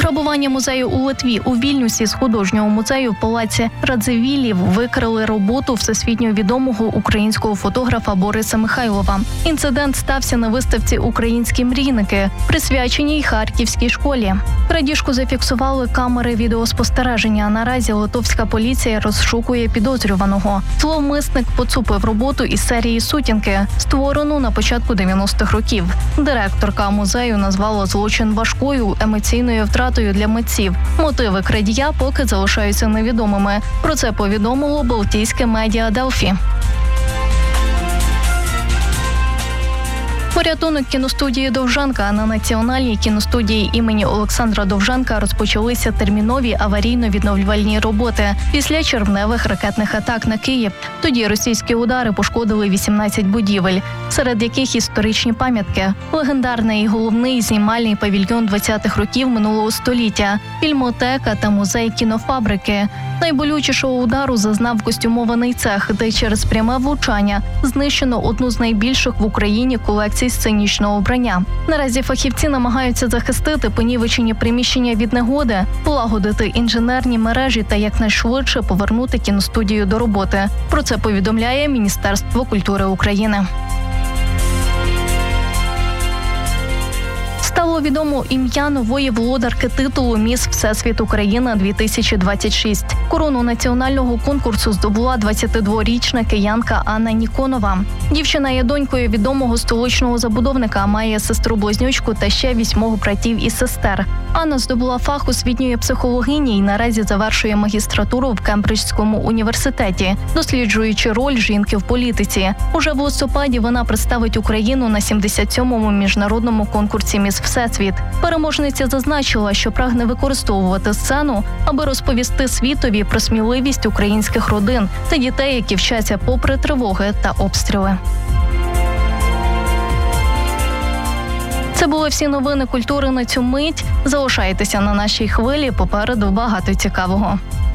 Пограбування музею у Литві. У Вільнюсі з художнього музею в палаці Радзивіллів викрали роботу всесвітньо відомого українського фотографа Бориса Михайлова. Інцидент стався на виставці «Українські мрійники», присвяченій Харківській школі. Крадіжку зафіксували камери відеоспостереження. Наразі литовська поліція розшукує підозрюваного. Зловмисник поцупив роботу із серії «Сутінки», створену на початку 90-х років. Директорка музею назвала злочин важкою емоційною втратою для митців. Мотиви крадія поки залишаються невідомими. Про це повідомило балтійське медіа «Делфі». Порятунок кіностудії Довженка. На Національній кіностудії імені Олександра Довженка розпочалися термінові аварійно-відновлювальні роботи після червневих ракетних атак на Київ. Тоді російські удари пошкодили 18 будівель, серед яких історичні пам'ятки, легендарний і головний знімальний павільйон 20-х років минулого століття, фільмотека та музей кінофабрики. Найболючішого удару зазнав костюмований цех, де через пряме влучання знищено одну з найбільших в Україні колекцій сценічного вбрання. Наразі фахівці намагаються захистити понівечені приміщення від негоди, полагодити інженерні мережі та якнайшвидше повернути кіностудію до роботи. Про це повідомляє Міністерство культури України. Стало відомо ім'я нової володарки титулу «Міс Всесвіт Україна-2026». Корону національного конкурсу здобула 22-річна киянка Анна Ніконова. Дівчина є донькою відомого столичного забудовника, має сестру-близнючку та ще 8 братів і сестер. Анна здобула фах освітньої психологині і наразі завершує магістратуру в Кембриджському університеті, досліджуючи роль жінки в політиці. Уже в листопаді вона представить Україну на 77-му міжнародному конкурсі «Міс Всесвіт». Переможниця зазначила, що прагне використовувати сцену, аби розповісти світові про сміливість українських родин та дітей, які вчаться попри тривоги та обстріли. Це були всі новини культури на цю мить. Залишайтеся на нашій хвилі, попереду багато цікавого.